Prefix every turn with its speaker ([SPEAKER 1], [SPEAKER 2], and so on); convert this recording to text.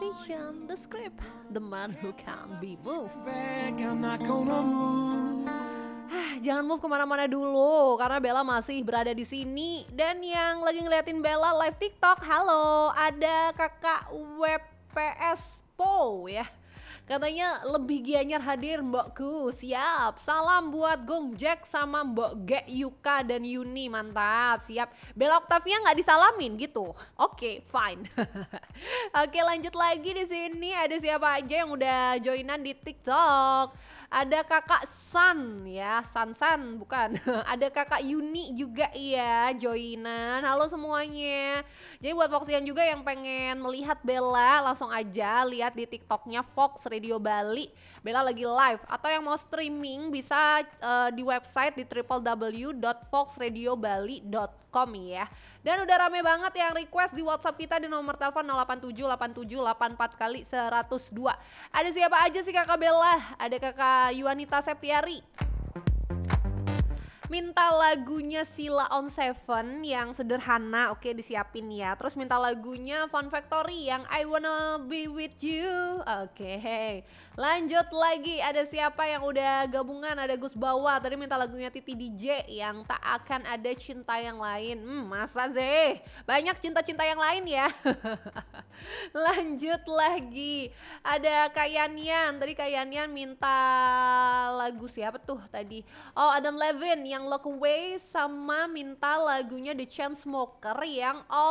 [SPEAKER 1] Vision, the script, the man who can't be moved. Jangan move kemana-mana dulu karena Bella masih berada di sini. Dan yang lagi ngeliatin Bella live TikTok, halo, ada kakak WPS Po ya. Katanya lebih gianyar hadir mbokku, siap. Salam buat Gong Jack sama Mbok Ge, Yuka dan Yuni, mantap, siap. Bella Octavia nggak disalamin gitu? Oke, fine. Oke, lanjut lagi di sini. Ada siapa aja yang udah joinan di TikTok? Ada kakak San ya, San bukan. Ada kakak Yuni juga iya joinan. Halo semuanya. Jadi buat Foxian juga yang pengen melihat Bella, langsung aja lihat di TikToknya Fox Radio Bali. Bella lagi live. Atau yang mau streaming bisa di website di www.foxradiobali.com ya. Dan udah rame banget yang request di WhatsApp kita di nomor telepon 0878784 kali 102. Ada siapa aja sih kakak Bella? Ada kakak Yuanita Septiari. Minta lagunya Sheila on Seven yang sederhana, oke disiapin ya. Terus minta lagunya Fun Factory yang I Wanna Be With You. Oke, lanjut lagi. Ada siapa yang udah gabungan? Ada Gus Bawa, tadi minta lagunya Titi DJ yang Tak Akan Ada Cinta Yang Lain. Masa sih? Banyak cinta-cinta yang lain ya. Lanjut lagi. Ada Kak Yanyan, tadi Kak Yanyan minta lagu siapa tuh tadi? Oh, Adam Levine yang Look Away, sama minta lagunya The Chainsmokers yang All